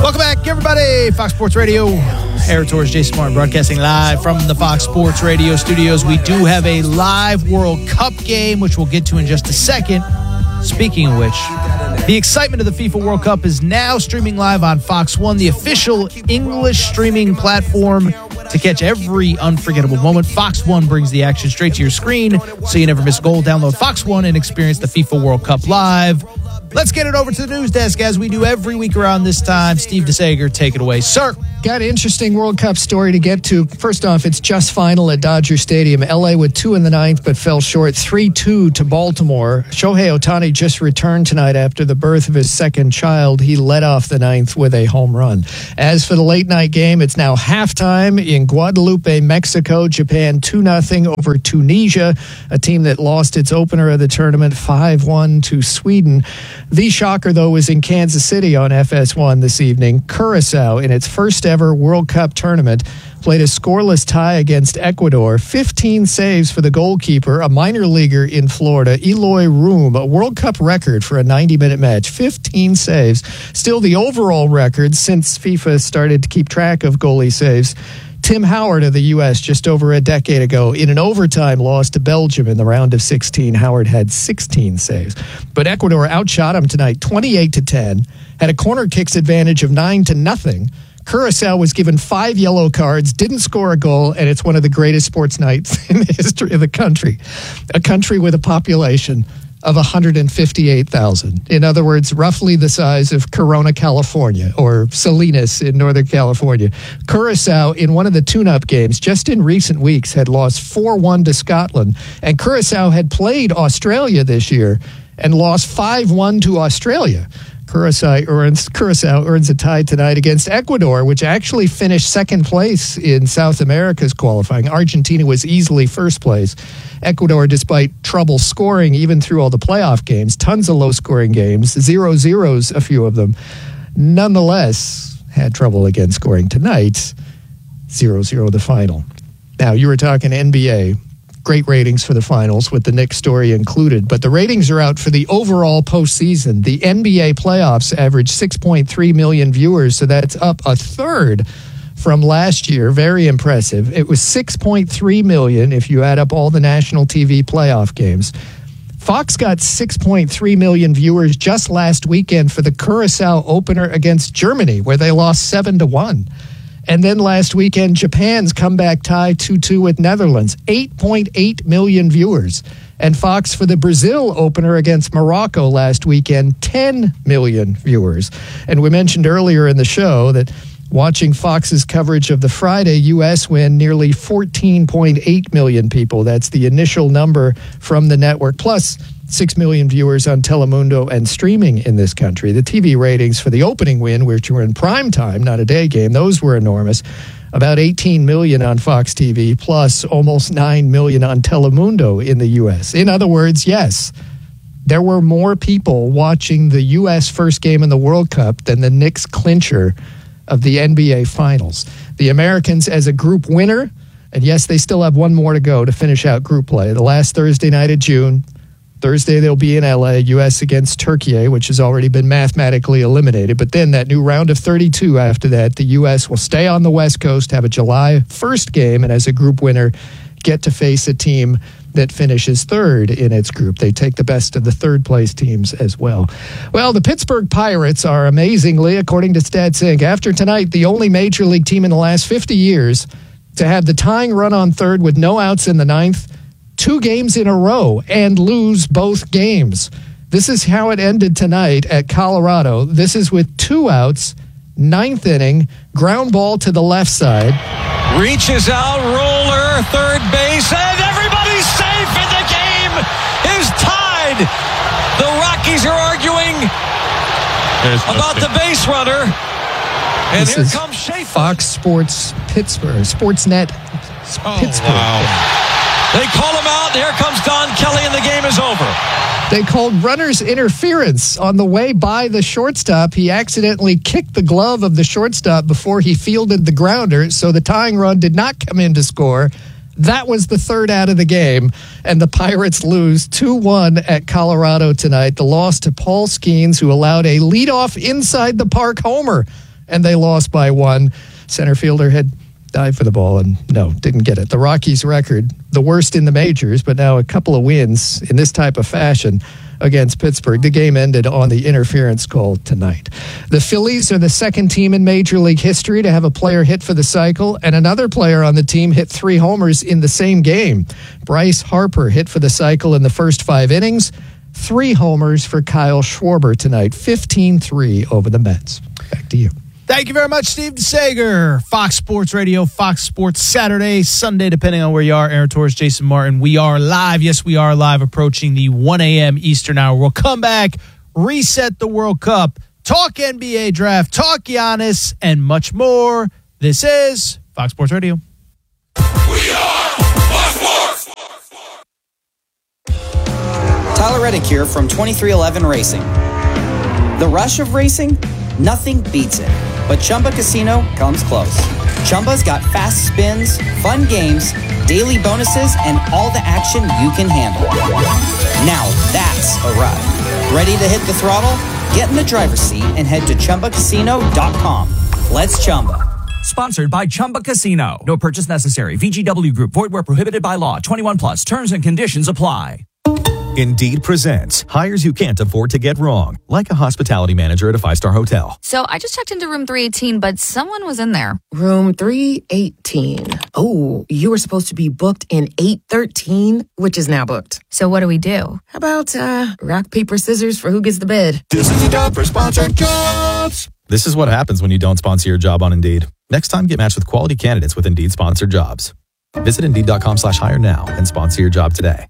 Welcome back, everybody. Fox Sports Radio. Eric Torres, Jason Martin, broadcasting live from the Fox Sports Radio studios. We do have a live World Cup game, which we'll get to in just a second. Speaking of which, the excitement of the FIFA World Cup is now streaming live on Fox One, the official English streaming platform to catch every unforgettable moment. Fox One brings the action straight to your screen, so you never miss a goal. Download Fox One and experience the FIFA World Cup live. Let's get it over to the news desk, as we do every week around this time. Steve DeSager, take it away, sir. Got an interesting World Cup story to get to. First off, it's just final at Dodger Stadium. LA with 2 in the ninth, but fell short 3-2 to Baltimore. Shohei Ohtani just returned tonight after the birth of his second child. He led off the ninth with a home run. As for the late night game, it's now halftime in Guadalupe, Mexico. Japan 2-0 over Tunisia, a team that lost its opener of the tournament 5-1 to Sweden. The shocker, though, was in Kansas City on FS1 this evening. Curacao, in its first ever World Cup tournament, played a scoreless tie against Ecuador. 15 saves for the goalkeeper, a minor leaguer in Florida, Eloy Room, a World Cup record for a 90-minute match. 15 saves. Still the overall record since FIFA started to keep track of goalie saves. Tim Howard of the U.S. just over a decade ago, in an overtime loss to Belgium in the round of 16, Howard had 16 saves. But Ecuador outshot him tonight 28-10, had a corner kicks advantage of 9-0. Curacao was given 5 yellow cards, didn't score a goal, and it's one of the greatest sports nights in the history of the country. A country with a population of 158,000. In other words, roughly the size of Corona, California, or Salinas in Northern California. Curacao, in one of the tune-up games, just in recent weeks, had lost 4-1 to Scotland, and Curacao had played Australia this year and lost 5-1 to Australia. Curacao earns a tie tonight against Ecuador, which actually finished second place in South America's qualifying. Argentina was easily first place. Ecuador, despite trouble scoring even through all the playoff games, tons of low-scoring games, 0-0s, a few of them, nonetheless had trouble again scoring tonight. 0-0 the final. Now, you were talking NBA. Great ratings for the finals with the Knicks story included, but the ratings are out for the overall postseason. The NBA playoffs averaged 6.3 million viewers, so that's up a third from last year. Very impressive. It was 6.3 million if you add up all the national TV playoff games. Fox got 6.3 million viewers just last weekend for the Curacao opener against Germany, where they lost 7-1. And then last weekend, Japan's comeback tie 2-2 with Netherlands. 8.8 million viewers. And Fox for the Brazil opener against Morocco last weekend, 10 million viewers. And we mentioned earlier in the show that watching Fox's coverage of the Friday U.S. win, nearly 14.8 million people. That's the initial number from the network. Plus 6 million viewers on Telemundo and streaming in this country. The TV ratings for the opening win, which were in prime time, not a day game, those were enormous. About 18 million on Fox TV, plus almost 9 million on Telemundo in the U.S. In other words, yes, there were more people watching the U.S. first game in the World Cup than the Knicks clincher of the NBA Finals. The Americans as a group winner, and yes, they still have one more to go to finish out group play. The last Thursday night of June. Thursday, they'll be in L.A., U.S. against Turkey, which has already been mathematically eliminated. But then that new round of 32 after that, the U.S. will stay on the West Coast, have a July 1st game, and as a group winner, get to face a team that finishes third in its group. They take the best of the third-place teams as well. Well, the Pittsburgh Pirates are amazingly, according to StatSync, after tonight, the only Major League team in the last 50 years to have the tying run on third with no outs in the ninth, 2 games in a row, and lose both games. This is how it ended tonight at Colorado. This is with 2 outs, 9th inning, ground ball to the left side. Reaches out, roller, third base, and everybody's safe, and the game is tied. The Rockies are arguing about the base runner. And this here is comes Schaefer. Fox Sports Pittsburgh, Sportsnet Pittsburgh. Wow. They call him out. Here comes Don Kelly, and the game is over. They called runner's interference on the way by the shortstop. He accidentally kicked the glove of the shortstop before he fielded the grounder, so the tying run did not come in to score. That was the third out of the game, and the Pirates lose 2-1 at Colorado tonight. The loss to Paul Skeens, who allowed a leadoff inside the park homer and they lost by 1. Center fielder had dived for the ball and didn't get it. The Rockies' record, the worst in the majors, but now a couple of wins in this type of fashion against Pittsburgh. The game ended on the interference call tonight. The Phillies are the second team in Major League history to have a player hit for the cycle, and another player on the team hit 3 homers in the same game. Bryce Harper hit for the cycle in the first 5 innings. 3 homers for Kyle Schwarber tonight. 15-3 over the Mets. Back to you. Thank you very much, Steve DeSager. Fox Sports Radio, Fox Sports Saturday, Sunday, depending on where you are. Aaron Torres, Jason Martin. We are live. Yes, we are live, approaching the 1 a.m. Eastern hour. We'll come back, reset the World Cup, talk NBA draft, talk Giannis, and much more. This is Fox Sports Radio. We are Fox Sports. Tyler Reddick here from 2311 Racing. The rush of racing? Nothing beats it. But Chumba Casino comes close. Chumba's got fast spins, fun games, daily bonuses, and all the action you can handle. Now that's a ride. Ready to hit the throttle? Get in the driver's seat and head to ChumbaCasino.com. Let's Chumba. Sponsored by Chumba Casino. No purchase necessary. VGW Group. Void where prohibited by law. 21 plus. Terms and conditions apply. Indeed presents hires you can't afford to get wrong, like a hospitality manager at a 5-star hotel. So I just checked into room 318, but someone was in there. Room 318. Oh, you were supposed to be booked in 813, which is now booked. So what do we do? How about rock, paper, scissors for who gets the bid? This is the job for sponsored jobs. This is what happens when you don't sponsor your job on Indeed. Next time, get matched with quality candidates with Indeed sponsored jobs. Visit Indeed.com/hire now and sponsor your job today.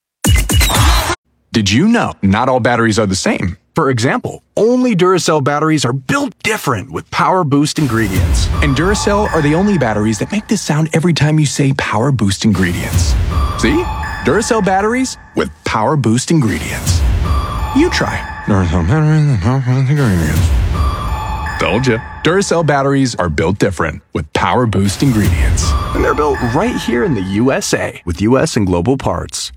Did you know not all batteries are the same? For example, only Duracell batteries are built different with Power Boost ingredients. And Duracell are the only batteries that make this sound every time you say Power Boost ingredients. See? Duracell batteries with Power Boost ingredients. You try. Duracell batteries with Power Boost ingredients. Told you. Duracell batteries are built different with Power Boost ingredients. And they're built right here in the USA with US and global parts.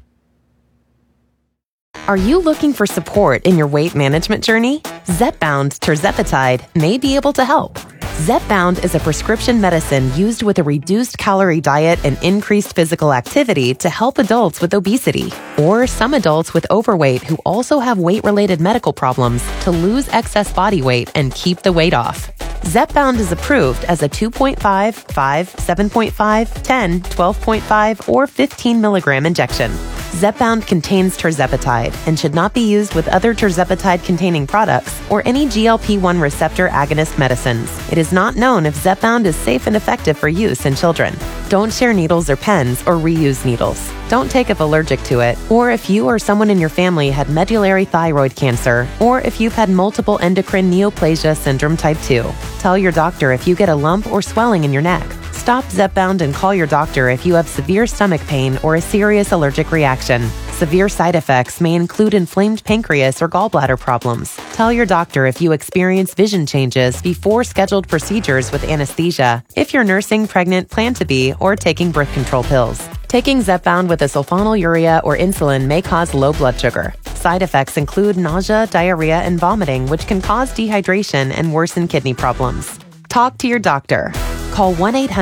Are you looking for support in your weight management journey? Zepbound tirzepatide may be able to help. Zepbound is a prescription medicine used with a reduced calorie diet and increased physical activity to help adults with obesity or some adults with overweight who also have weight-related medical problems to lose excess body weight and keep the weight off. Zepbound is approved as a 2.5, 5, 7.5, 10, 12.5, or 15 milligram injection. Zepbound contains tirzepatide and should not be used with other tirzepatide-containing products or any GLP-1 receptor agonist medicines. It is not known if Zepbound is safe and effective for use in children. Don't share needles or pens or reuse needles. Don't take if allergic to it, or if you or someone in your family had medullary thyroid cancer, or if you've had multiple endocrine neoplasia syndrome type 2. Tell your doctor if you get a lump or swelling in your neck. Stop Zepbound and call your doctor if you have severe stomach pain or a serious allergic reaction. Severe side effects may include inflamed pancreas or gallbladder problems. Tell your doctor if you experience vision changes before scheduled procedures with anesthesia, if you're nursing, pregnant, plan to be, or taking birth control pills. Taking Zepbound with a sulfonylurea or insulin may cause low blood sugar. Side effects include nausea, diarrhea, and vomiting, which can cause dehydration and worsen kidney problems. Talk to your doctor. Call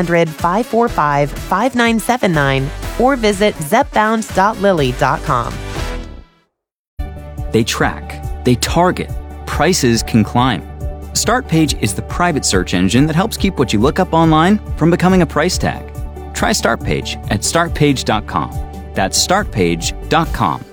1-800-545-5979 or visit zepbound.lilly.com. They track, they target, prices can climb. Startpage is the private search engine that helps keep what you look up online from becoming a price tag. Try Startpage at startpage.com. That's startpage.com.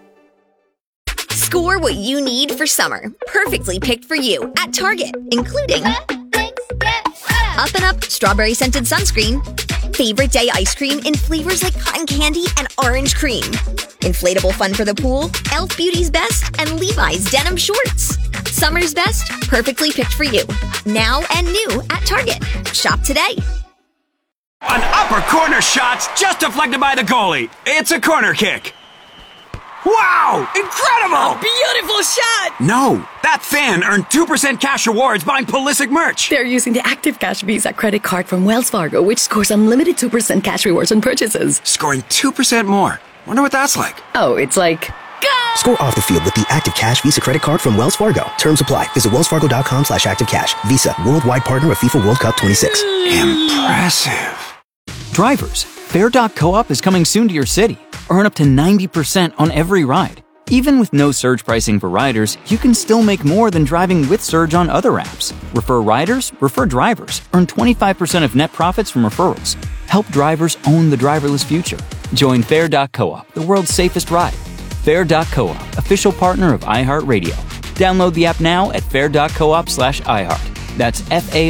Score what you need for summer. Perfectly picked for you at Target, including Up and Up strawberry scented sunscreen, favorite day ice cream in flavors like cotton candy and orange cream, inflatable fun for the pool, Elf Beauty's Best, and Levi's denim shorts. Summer's best, perfectly picked for you. Now and new at Target. Shop today. An upper corner shot's just deflected by the goalie. It's a corner kick. Wow! Incredible! A beautiful shot! No, that fan earned 2% cash rewards buying Pulisic merch. They're using the Active Cash Visa credit card from Wells Fargo, which scores unlimited 2% cash rewards on purchases. Scoring 2% more. Wonder what that's like. Oh, it's like... Go! Score off the field with the Active Cash Visa credit card from Wells Fargo. Terms apply. Visit wellsfargo.com/activecash. Visa, worldwide partner of FIFA World Cup 26. Impressive. Drivers, Fare.coop is coming soon to your city. Earn up to 90% on every ride. Even with no surge pricing for riders, you can still make more than driving with Surge on other apps. Refer riders, refer drivers. Earn 25% of net profits from referrals. Help drivers own the driverless future. Join Fare.coop, the world's safest ride. Fare.coop, official partner of iHeartRadio. Download the app now at fare.coop/iHeart. That's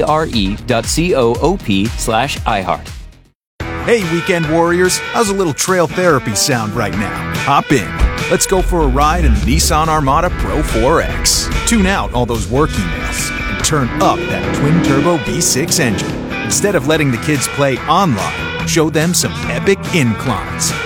FARE.coop/iHeart. Hey, weekend warriors, how's a little trail therapy sound right now? Hop in. Let's go for a ride in the Nissan Armada Pro 4X. Tune out all those work emails and turn up that twin-turbo V6 engine. Instead of letting the kids play online, show them some epic inclines.